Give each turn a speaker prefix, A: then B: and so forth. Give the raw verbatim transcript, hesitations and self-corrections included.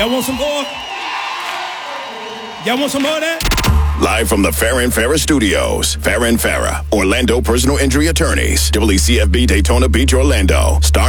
A: Y'all want some more? Y'all want some more of that?
B: Live from the Farrah and Farrah Studios. Farrah and Farrah, Orlando personal injury attorneys. W C F B Daytona Beach, Orlando. Star